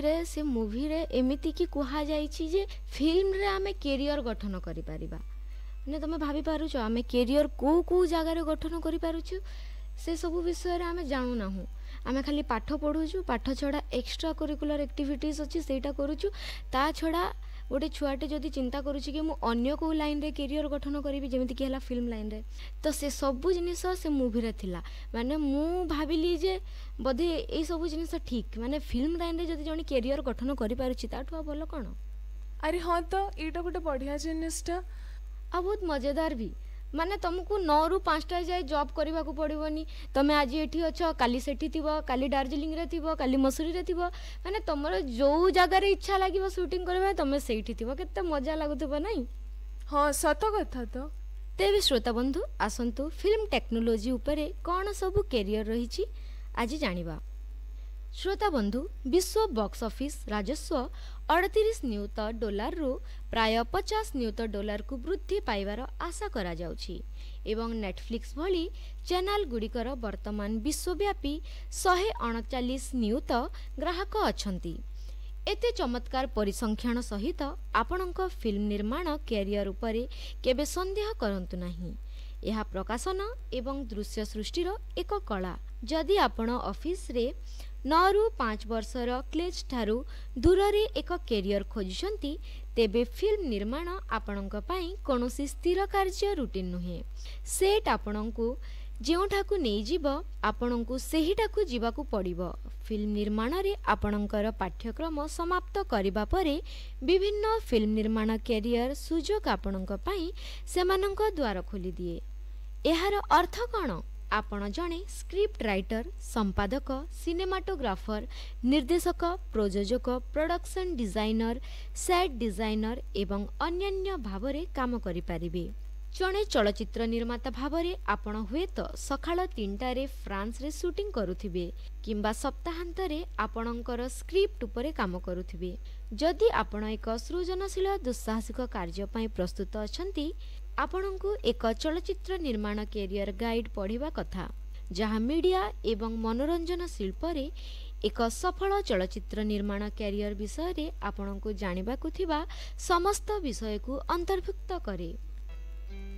से मूवी रे एमिति की कुहा जाइछि जे फिल्म रे आमे कैरियर गठन करि परिबा ने तमे भाबी पारुछ आमे कैरियर को जगह गठन करि पारुछु से सब विषय आमे जानू नाहु आमे खाली पाठ पढ़ुछु पाठ छड़ा एक्स्ट्रा करिकुलर एक्टिविटीज अछि सेटा करूछु ता छड़ा गोटे छुआटे जदि चिंता करुछि कि मु अन्य को लाइन रे कैरियर गठन करिवि जेमिति कि हला फिल्म लाइन रे तो से सब जिनिस से मूवी रे थिला माने मु भाबिली जे बधे ए सब जिनिस ठीक माने फिल्म लाइन रे जदि जणी कैरियर गठन करि पारुछि ताठु बोल कोन अरे हाँ तो एटा गोटे बढ़िया जिनिसटा आ बहुत मजेदार भी माने तुमको 9 ରୁ 5टा जाए जॉब करने को पड़ोनी तुम आज ये अच्छ काली सेठी थीबो काली दार्जिलिंग रे थीबो काली मसूरी रे थीबो माने तुमर जो जगह रे इच्छा लागिवो शूटिंग करबा तुम सेठी थीबो केते मजा लागुथबो नहीं हाँ सत कथा तो तेबे श्रोता बंधु आसंतु फिल्म टेक्नोलोजी उपरे कौन सब कैरियर रही आज जानिबा श्रोता बंधु विश्व बॉक्स ऑफिस राजस्व 38 नियुत डॉलर रु प्राय 50 नियुत डॉलर को वृद्धि पाइबार आशा करा जाउछि एवं नेटफ्लिक्स भली चैनल गुड़िकर वर्तमान विश्वव्यापी 139 नियुत ग्राहक अछंती एते चमत्कार परिसंख्यान सहित आपणक फिल्म निर्माण कैरियर उपरे केबे संदेह करंतु नाही यह प्रकाशन एवं दृश्य सृष्टिर एक कला जदि आपण ऑफिस रे 9 ରୁ 5 वर्षर क्लेज ठारू दूर रे एक कैरियर खोजुछंती तेबे फिल्म निर्माण आपणक पई कोनोसी स्थिर कार्य रूटीन नुहे सेट आपणको जेउठाकू नै जीव आपणको सेहिटाकू जीवाकू पड़िबो फिल्म निर्माण रे आपणकर पाठ्यक्रम समाप्त करिबा परे विभिन्न फिल्म निर्माण कैरियर सुजोग आपणक पई सेमानक द्वार खोली दिए एहार अर्थ कोन आपण जणे स्क्रिप्ट राइटर संपादक सिनेमाटोग्राफर निर्देशक प्रयोजक प्रोडक्शन डिजाइनर सेट डिजाइनर एवं अन्यान्य भावरे काम करि परिबे जणे चलचित्र निर्माता भावरे आपण हुए तो सकाळ 3टा रे फ्रांस रे शूटिंग करुथिबे किंबा सप्ताहांत रे आपणकर स्क्रिप्ट उपरे काम करुथिबे जदि आपण एक सृजनशील दुस्साहसिक कार्य पई प्रस्तुत अछंती आपणको एक चलचित्र निर्माण कैरियर गाइड पढ़िबा कथा जहाँ मीडिया एवं मनोरंजन शिल्प रे एक सफल चलचित्र निर्माण कैरियर विषय रे आपणको जानिबाकु थिबा समस्त विषय को अंतर्भुक्त करे।